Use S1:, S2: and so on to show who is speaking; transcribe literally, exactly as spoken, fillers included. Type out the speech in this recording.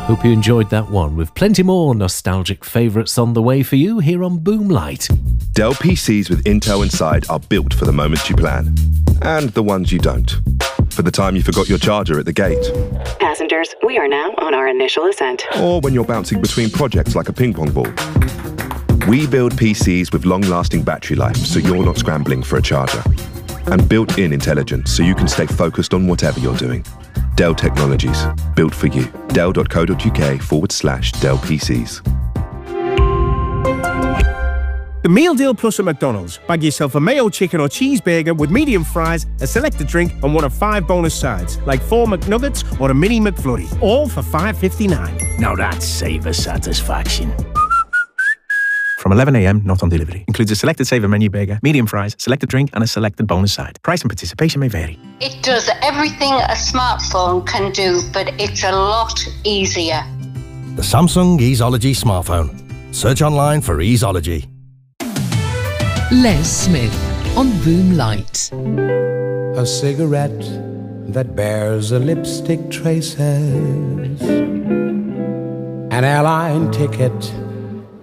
S1: Hope you enjoyed that one, with plenty more nostalgic favourites on the way for you here on Boomlight.
S2: Dell P Cs with Intel inside are built for the moments you plan, and the ones you don't. For the time you forgot your charger at the gate.
S3: Passengers, we are now on our initial ascent.
S2: Or when you're bouncing between projects like a ping pong ball. We build P Cs with long-lasting battery life so you're not scrambling for a charger. And built-in intelligence so you can stay focused on whatever you're doing. Dell Technologies, built for you. Dell.co.uk forward slash Dell PCs.
S4: The Meal Deal Plus at McDonald's. Bag yourself a mayo chicken or cheeseburger with medium fries, a selected drink, and one of five bonus sides, like four McNuggets or a mini McFlurry, all for five fifty-nine.
S5: Now that's savor satisfaction.
S6: From eleven a m, not on delivery. Includes a selected saver menu burger, medium fries, selected drink, and a selected bonus side. Price and participation may vary.
S7: It does everything a smartphone can do, but it's a lot easier.
S8: The Samsung Easeology smartphone. Search online for Easeology.
S9: Les Smith on Boomlight.
S10: A cigarette that bears a lipstick traces, an airline ticket